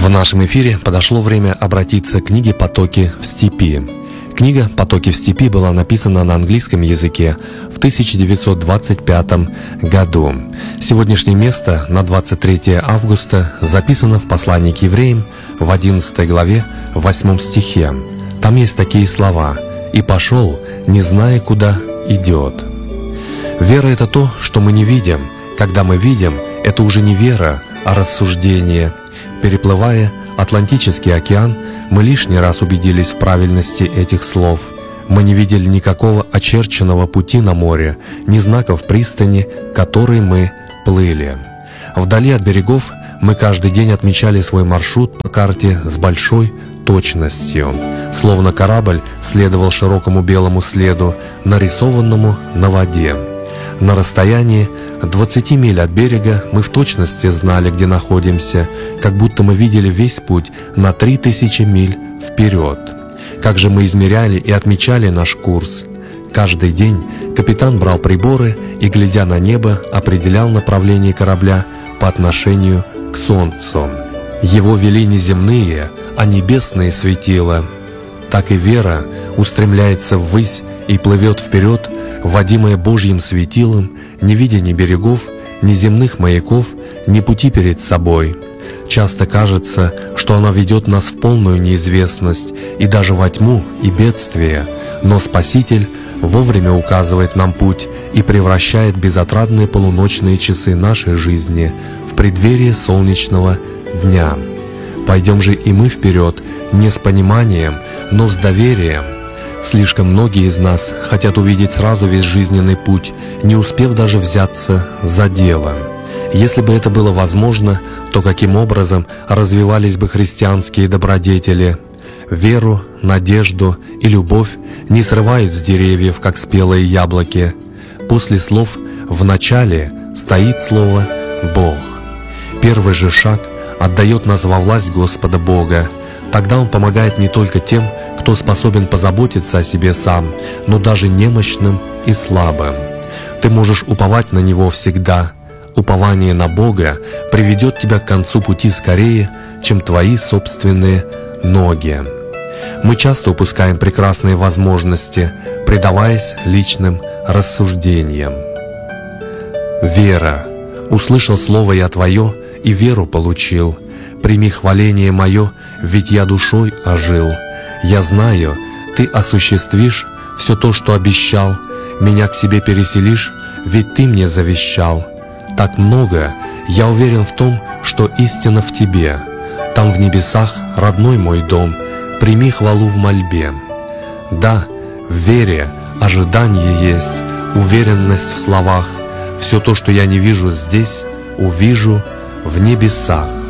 В нашем эфире подошло время обратиться к книге «Потоки в степи». Книга «Потоки в степи» была написана на английском языке в 1925 году. Сегодняшнее место на 23 августа записано в послании к евреям в 11 главе 8 стихе. Там есть такие слова: «И пошел, не зная, куда идет». Вера — это то, что мы не видим. Когда мы видим, это уже не вера, а рассуждение. Переплывая Атлантический океан, мы лишний раз убедились в правильности этих слов. Мы не видели никакого очерченного пути на море, ни знаков пристани, к которой мы плыли. Вдали от берегов мы каждый день отмечали свой маршрут по карте с большой точностью. Словно корабль следовал широкому белому следу, нарисованному на воде. На расстоянии 20 миль от берега мы в точности знали, где находимся, как будто мы видели весь путь на 3000 миль вперед. Как же мы измеряли и отмечали наш курс? Каждый день капитан брал приборы и, глядя на небо, определял направление корабля по отношению к солнцу. Его вели не земные, а небесные светила. Так и вера устремляется ввысь и плывет вперед, водимая Божьим светилом, не видя ни берегов, ни земных маяков, ни пути перед собой. Часто кажется, что она ведет нас в полную неизвестность и даже во тьму и бедствие, но Спаситель вовремя указывает нам путь и превращает безотрадные полуночные часы нашей жизни в преддверие солнечного дня. Пойдем же и мы вперед, не с пониманием, но с доверием. Слишком многие из нас хотят увидеть сразу весь жизненный путь, не успев даже взяться за дело. Если бы это было возможно, то каким образом развивались бы христианские добродетели? Веру, надежду и любовь не срывают с деревьев, как спелые яблоки. После слов «в начале» стоит слово «Бог». Первый же шаг отдает нас во власть Господа Бога. Тогда Он помогает не только тем, кто способен позаботиться о себе сам, но даже немощным и слабым. Ты можешь уповать на Него всегда. Упование на Бога приведет тебя к концу пути скорее, чем твои собственные ноги. Мы часто упускаем прекрасные возможности, предаваясь личным рассуждениям. Вера. Услышал слово я твое, и веру получил. Прими хваление мое, ведь я душой ожил. Я знаю, ты осуществишь все то, что обещал. Меня к себе переселишь, ведь ты мне завещал. Так много, я уверен в том, что истина в тебе. Там в небесах родной мой дом, прими хвалу в мольбе. Да, в вере ожидание есть, уверенность в словах. Все то, что я не вижу здесь, увижу в небесах.